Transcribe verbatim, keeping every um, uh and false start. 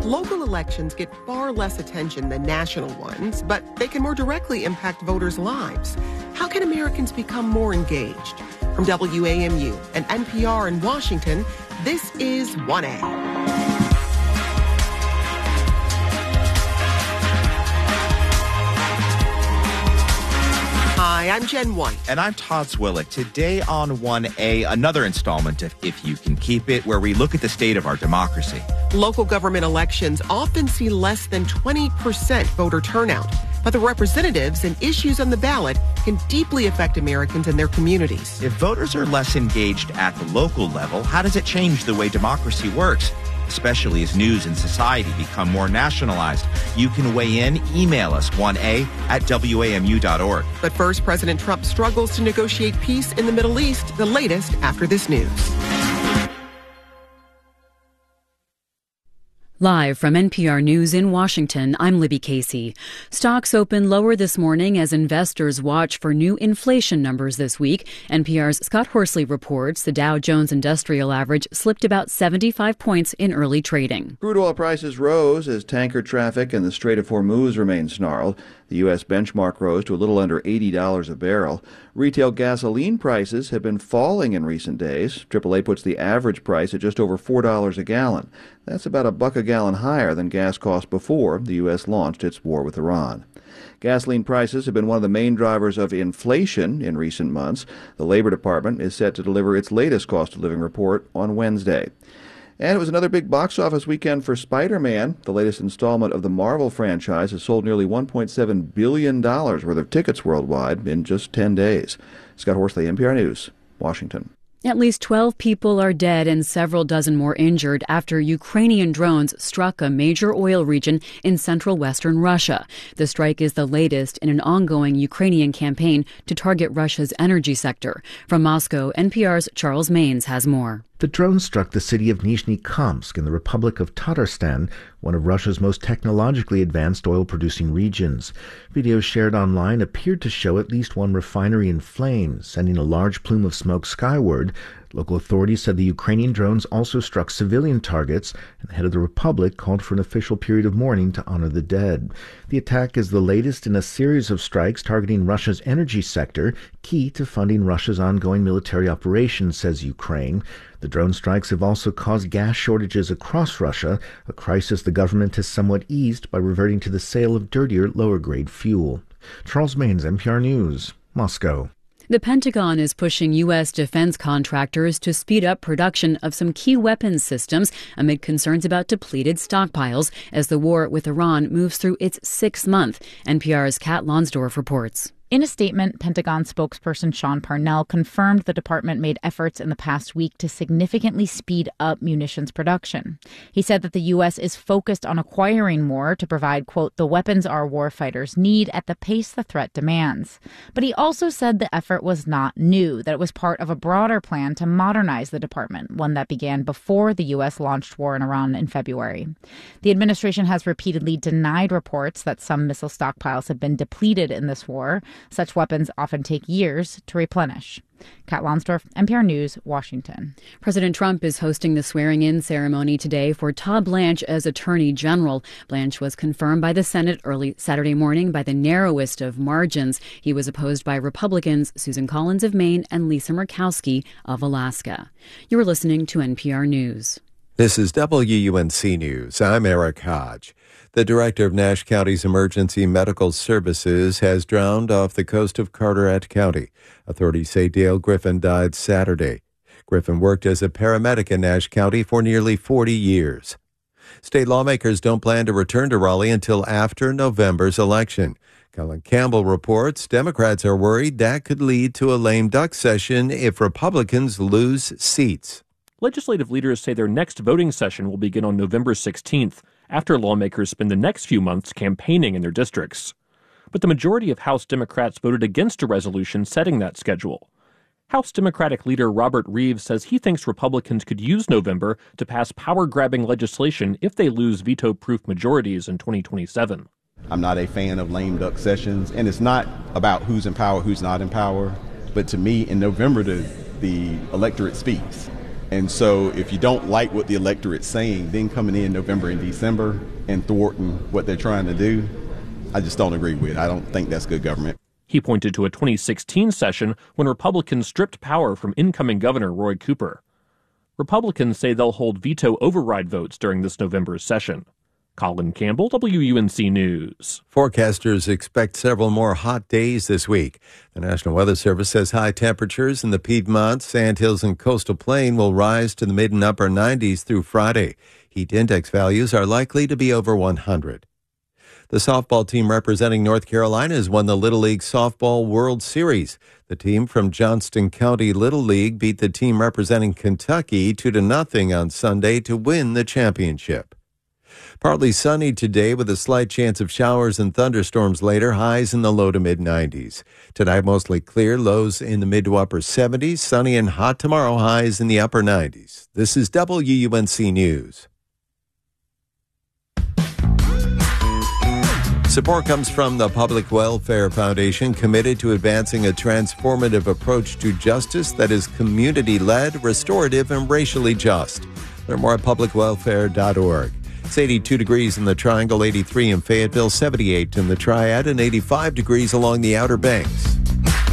Local elections get far less attention than national ones, but they can more directly impact voters' lives. How can Americans become more engaged? From W A M U and N P R in Washington, this is one A. Hi, I'm Jen White. And I'm Todd Swillick. Today on one A, another installment of If You Can Keep It, where we look at the state of our democracy. Local government elections often see less than twenty percent voter turnout, but the representatives and issues on the ballot can deeply affect Americans and their communities. If voters are less engaged at the local level, how does it change the way democracy works? Especially as news and society become more nationalized. You can weigh in. Email us one A at W A M U dot org. But first, President Trump struggles to negotiate peace in the Middle East. The latest after this news. Live from N P R News in Washington, I'm Libby Casey. Stocks open lower this morning as investors watch for new inflation numbers this week. N P R's Scott Horsley reports the Dow Jones Industrial Average slipped about seventy-five points in early trading. Crude oil prices rose as tanker traffic in the Strait of Hormuz remained snarled. The U S benchmark rose to a little under eighty dollars a barrel. Retail gasoline prices have been falling in recent days. triple A puts the average price at just over four dollars a gallon. That's about a buck a gallon higher than gas cost before the U S launched its war with Iran. Gasoline prices have been one of the main drivers of inflation in recent months. The Labor Department is set to deliver its latest cost of living report on Wednesday. And it was another big box office weekend for Spider-Man. The latest installment of the Marvel franchise has sold nearly one point seven billion dollars worth of tickets worldwide in just ten days. Scott Horsley, N P R News, Washington. At least twelve people are dead and several dozen more injured after Ukrainian drones struck a major oil region in central western Russia. The strike is the latest in an ongoing Ukrainian campaign to target Russia's energy sector. From Moscow, N P R's Charles Maines has more. The drone struck the city of Nizhny-Kamsk in the Republic of Tatarstan, one of Russia's most technologically advanced oil-producing regions. Videos shared online appeared to show at least one refinery in flames, sending a large plume of smoke skyward. Local authorities said the Ukrainian drones also struck civilian targets, and the head of the republic called for an official period of mourning to honor the dead. The attack is the latest in a series of strikes targeting Russia's energy sector, key to funding Russia's ongoing military operations, says Ukraine. The drone strikes have also caused gas shortages across Russia, a crisis the government has somewhat eased by reverting to the sale of dirtier, lower-grade fuel. Charles Maines, N P R News, Moscow. The Pentagon is pushing U S defense contractors to speed up production of some key weapons systems amid concerns about depleted stockpiles as the war with Iran moves through its sixth month. N P R's Kat Lonsdorf reports. In a statement, Pentagon spokesperson Sean Parnell confirmed the department made efforts in the past week to significantly speed up munitions production. He said that the U S is focused on acquiring more to provide, quote, the weapons our warfighters need at the pace the threat demands. But he also said the effort was not new, that it was part of a broader plan to modernize the department, one that began before the U S launched war in Iran in February. The administration has repeatedly denied reports that some missile stockpiles have been depleted in this war. Such weapons often take years to replenish. Kat Lonsdorf, N P R News, Washington. President Trump is hosting the swearing-in ceremony today for Todd Blanche as Attorney General. Blanche was confirmed by the Senate early Saturday morning by the narrowest of margins. He was opposed by Republicans Susan Collins of Maine and Lisa Murkowski of Alaska. You are listening to N P R News. This is W U N C News. I'm Eric Hodge. The director of Nash County's Emergency Medical Services has drowned off the coast of Carteret County. Authorities say Dale Griffin died Saturday. Griffin worked as a paramedic in Nash County for nearly forty years. State lawmakers don't plan to return to Raleigh until after November's election. Colin Campbell reports Democrats are worried that could lead to a lame duck session if Republicans lose seats. Legislative leaders say their next voting session will begin on November sixteenth, after lawmakers spend the next few months campaigning in their districts. But the majority of House Democrats voted against a resolution setting that schedule. House Democratic leader Robert Reeves says he thinks Republicans could use November to pass power-grabbing legislation if they lose veto-proof majorities in twenty twenty-seven. I'm not a fan of lame duck sessions, and it's not about who's in power, who's not in power. But to me, in November, the, the electorate speaks. And so if you don't like what the electorate's saying, then coming in November and December and thwarting what they're trying to do, I just don't agree with it. I don't think that's good government. He pointed to a twenty sixteen session when Republicans stripped power from incoming Governor Roy Cooper. Republicans say they'll hold veto override votes during this November session. Colin Campbell, W U N C News. Forecasters expect several more hot days this week. The National Weather Service says high temperatures in the Piedmont, Sandhills, and Coastal Plain will rise to the mid and upper nineties through Friday. Heat index values are likely to be over one hundred. The softball team representing North Carolina has won the Little League Softball World Series. The team from Johnston County Little League beat the team representing Kentucky two to nothing on Sunday to win the championship. Partly sunny today with a slight chance of showers and thunderstorms later, highs in the low to mid nineties. Tonight mostly clear, lows in the mid to upper seventies, sunny and hot tomorrow, highs in the upper nineties. This is W U N C News. Support comes from the Public Welfare Foundation, committed to advancing a transformative approach to justice that is community-led, restorative, and racially just. Learn more at public welfare dot org. It's eighty-two degrees in the Triangle, eighty-three in Fayetteville, seventy-eight in the Triad, and eighty-five degrees along the Outer Banks.